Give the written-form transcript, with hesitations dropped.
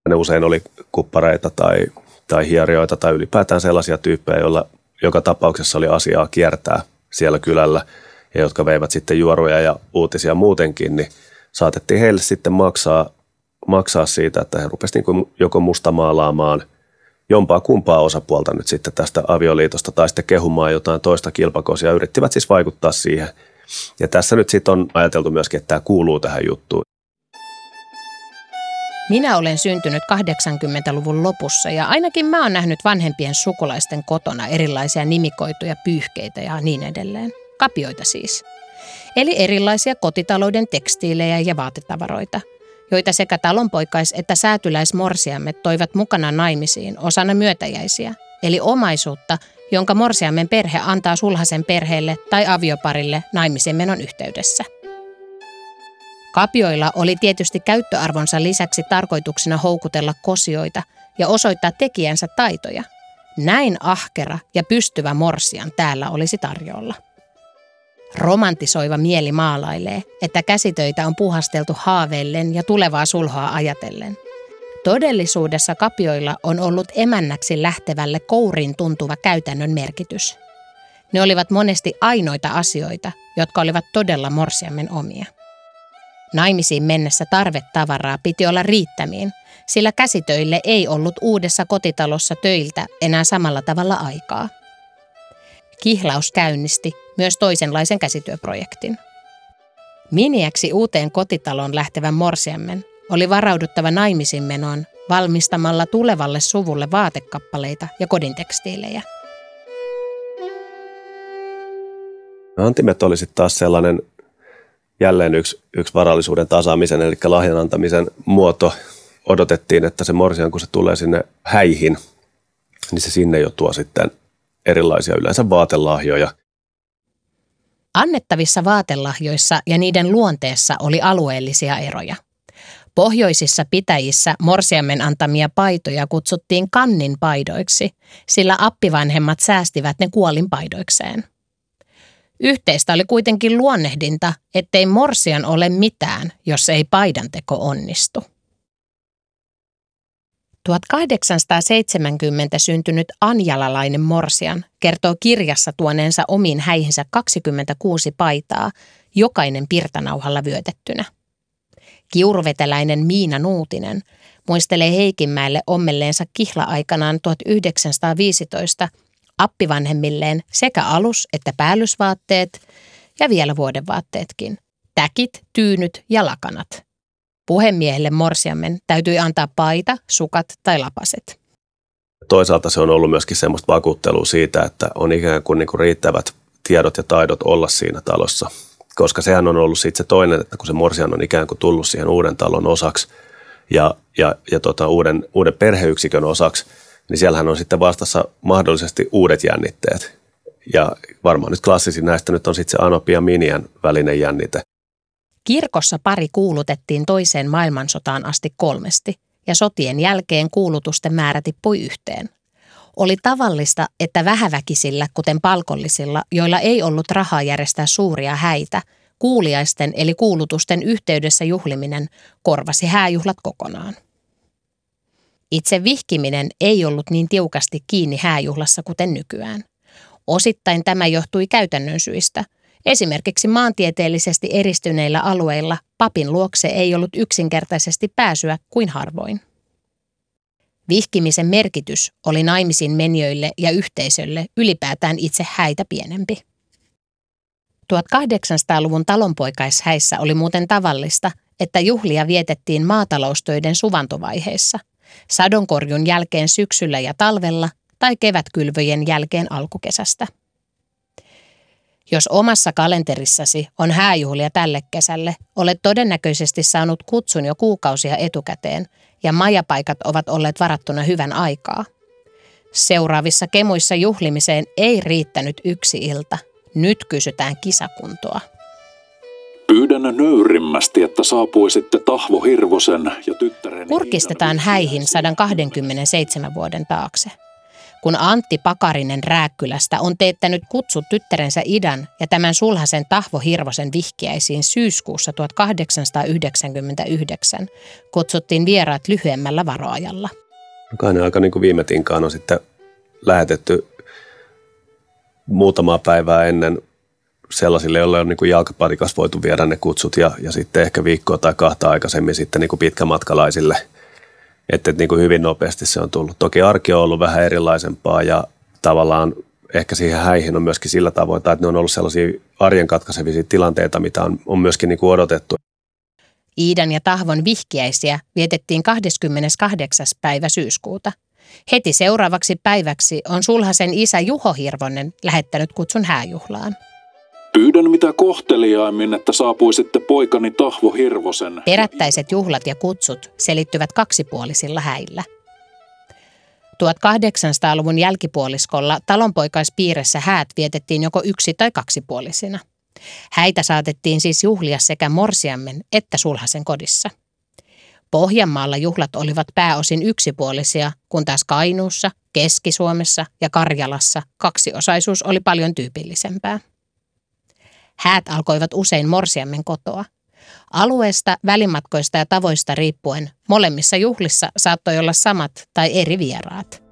Ne usein oli kuppareita tai hierioita tai ylipäätään sellaisia tyyppejä, joilla joka tapauksessa oli asiaa kiertää siellä kylällä ja jotka veivät sitten juoruja ja uutisia muutenkin, niin saatettiin heille sitten maksaa siitä, että he rupesivat niin joko mustamaalaamaan jompaa kumpaa osapuolta nyt sitten tästä avioliitosta tai sitten kehumaan jotain toista kilpakosia. Yrittivät siis vaikuttaa siihen. Ja tässä nyt sitten on ajateltu myöskin, että tämä kuuluu tähän juttuun. Minä olen syntynyt 80-luvun lopussa ja ainakin mä oon nähnyt vanhempien sukulaisten kotona erilaisia nimikoituja pyyhkeitä ja niin edelleen. Kapioita siis. Eli erilaisia kotitalouden tekstiilejä ja vaatetavaroita, joita sekä talonpoikais- että säätyläismorsiamet toivat mukana naimisiin osana myötäjäisiä, eli omaisuutta, jonka morsiamen perhe antaa sulhasen perheelle tai avioparille naimisiin menon yhteydessä. Kapioilla oli tietysti käyttöarvonsa lisäksi tarkoituksena houkutella kosioita ja osoittaa tekijänsä taitoja. Näin ahkera ja pystyvä morsian täällä olisi tarjolla. Romantisoiva mieli maalailee, että käsitöitä on puhasteltu haaveillen ja tulevaa sulhoa ajatellen. Todellisuudessa kapioilla on ollut emännäksi lähtevälle kouriin tuntuva käytännön merkitys. Ne olivat monesti ainoita asioita, jotka olivat todella morsiamen omia. Naimisiin mennessä tarvetavaraa piti olla riittämiin, sillä käsitöille ei ollut uudessa kotitalossa töiltä enää samalla tavalla aikaa. Kihlaus käynnisti myös toisenlaisen käsityöprojektin. Miniäksi uuteen kotitaloon lähtevän morsiammen oli varauduttava naimisiin menoon valmistamalla tulevalle suvulle vaatekappaleita ja kodintekstiilejä. Antimet oli sitten taas sellainen jälleen yksi varallisuuden tasaamisen, eli lahjan antamisen muoto. Odotettiin, että se morsian, kun se tulee sinne häihin, niin se sinne jo tuo sitten erilaisia yleensä vaatelahjoja. Annettavissa vaatelahjoissa ja niiden luonteessa oli alueellisia eroja. Pohjoisissa pitäjissä morsiamen antamia paitoja kutsuttiin kanninpaidoiksi, sillä appivanhemmat säästivät ne kuolinpaidoikseen. Yhteistä oli kuitenkin luonnehdinta, ettei morsian ole mitään, jos ei paidanteko onnistu. 1870 syntynyt anjalalainen morsian kertoo kirjassa tuoneensa omiin häihinsä 26 paitaa, jokainen pirtanauhalla vyötettynä. Kiuruveteläinen Miina Nuutinen muistelee Heikinmäelle ommelleensa kihla-aikanaan 1915 appivanhemmilleen sekä alus- että päällysvaatteet ja vielä vuodenvaatteetkin, täkit, tyynyt ja lakanat. Puhemiehelle morsiammen täytyi antaa paita, sukat tai lapaset. Toisaalta se on ollut myöskin semmoista vakuuttelua siitä, että on ikään kuin riittävät tiedot ja taidot olla siinä talossa. Koska sehän on ollut sitten se toinen, että kun se morsian on ikään kuin tullut siihen uuden talon osaksi ja uuden perheyksikön osaksi, niin siellähän on sitten vastassa mahdollisesti uudet jännitteet. Ja varmaan nyt klassisin näistä nyt on sitten se Anopi ja Miniän välinen jännite. Kirkossa pari kuulutettiin toiseen maailmansotaan asti 3 ja sotien jälkeen kuulutusten määrä tippui 1. Oli tavallista, että vähäväkisillä, kuten palkollisilla, joilla ei ollut rahaa järjestää suuria häitä, kuuliaisten eli kuulutusten yhteydessä juhliminen korvasi hääjuhlat kokonaan. Itse vihkiminen ei ollut niin tiukasti kiinni hääjuhlassa kuten nykyään. Osittain tämä johtui käytännön syistä. Esimerkiksi maantieteellisesti eristyneillä alueilla papin luokse ei ollut yksinkertaisesti pääsyä kuin harvoin. Vihkimisen merkitys oli naimisiin menijöille ja yhteisölle ylipäätään itse häitä pienempi. 1800-luvun talonpoikaishäissä oli muuten tavallista, että juhlia vietettiin maataloustöiden suvantovaiheissa, sadonkorjun jälkeen syksyllä ja talvella tai kevätkylvöjen jälkeen alkukesästä. Jos omassa kalenterissasi on hääjuhlia tälle kesälle, olet todennäköisesti saanut kutsun jo kuukausia etukäteen ja majapaikat ovat olleet varattuna hyvän aikaa. Seuraavissa kemuissa juhlimiseen ei riittänyt 1 ilta. Nyt kysytään kisakuntoa. Pyydän nöyrimmästi, että saapuisitte Tahvo Hirvosen ja tyttäreni. Kurkistetaan häihin 127 vuoden taakse. kun Antti Pakarinen Rääkkylästä on teettänyt kutsut tyttärensä Idan ja tämän sulhasen Tahvo Hirvosen vihkiäisiin syyskuussa 1899, kutsuttiin vieraat lyhyemmällä varoajalla. Jokainen aika niin kuin viime tinkaan on sitten lähetetty muutamaa päivää ennen sellaisille, joille on niin kuin jalkaparikas voitu viedä ne kutsut ja sitten ehkä viikkoa tai kahta aikaisemmin sitten niin kuin pitkämatkalaisille. Että niin kuin hyvin nopeasti se on tullut. Toki arki on ollut vähän erilaisempaa ja tavallaan ehkä siihen häihin on myöskin sillä tavoin, että ne on ollut sellaisia arjen katkaisevia tilanteita, mitä on myöskin niin kuin odotettu. Iidan ja Tahvon vihkiäisiä vietettiin 28. päivä syyskuuta. Heti seuraavaksi päiväksi on sulhasen isä Juho Hirvonen lähettänyt kutsun hääjuhlaan. Pyydän mitä kohteliaimmin, että saapuisitte poikani Tahvo Hirvosen. Perättäiset juhlat ja kutsut selittyvät kaksipuolisilla häillä. 1800-luvun jälkipuoliskolla talonpoikaispiirissä häät vietettiin joko yksi- tai kaksipuolisina. Häitä saatettiin siis juhlia sekä morsiammen että sulhasen kodissa. Pohjanmaalla juhlat olivat pääosin yksipuolisia, kun taas Kainuussa, Keski-Suomessa ja Karjalassa kaksiosaisuus oli paljon tyypillisempää. Häät alkoivat usein morsiammen kotoa. Alueesta, välimatkoista ja tavoista riippuen molemmissa juhlissa saattoi olla samat tai eri vieraat.